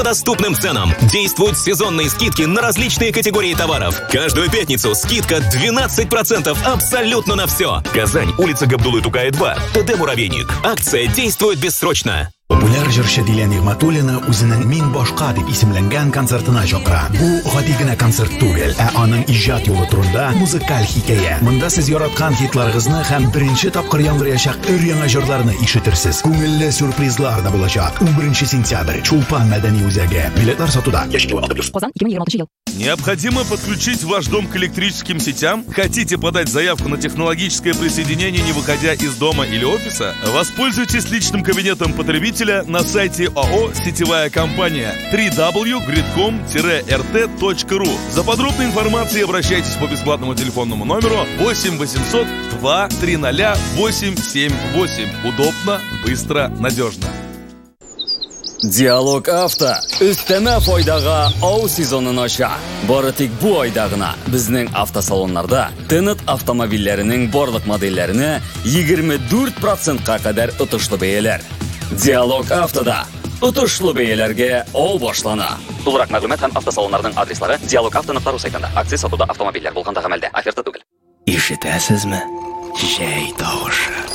по доступным ценам. Действуют сезонные скидки на различные категории товаров. Каждую пятницу скидка 12% абсолютно на все. Казань, улица Габдулы Тукая 2, ТД Муравейник. Акция действует бессрочно. Ular Jirshadiya Nigmatulina o'zining Men boshqa deb ismlangan konsertini chaqiradi. Bu oddiygina konsert tugul, uning ijod yo'li turida muzikal hikoya. Bunda siz yaratgan hitlaringizni ham birinchi topqir yangrayashaq ur-yangilarni eshitirsiz. Ko'ngilli syurprizlar da bo'lajak. 11 sentyabr Chulpan madaniy o'zagi. Biletlar sotuvda. Qozon 2026 yil. Необходимо подключить ваш дом к электрическим сетям? Хотите подать заявку на технологическое присоединение, не выходя из дома или офиса? Воспользуйтесь личным кабинетом потребителя на сайте ООО «Сетевая компания» www.gridcom-rt.ru. За подробной информацией обращайтесь по бесплатному телефонному номеру 8 800 230 878. Удобно, быстро, надежно. Dialog Avto üsteme foydaga av sezonini ocha. Bari tek bu oydagina bizning avtosalonlarda Tennet avtomobillarining barliq modellarini 24% ga qadar o'tishli beyalar. Dialog Avtoda o'tishli beyalarga av boshlana. To'liq ma'lumot ham avtosalonlarining adreslari dialogavto.ru saytida. Aksiya sotuvda avtomobillar bo'lganda amalda. Oferta tugul. Eshitasizmi? Shay tovushi.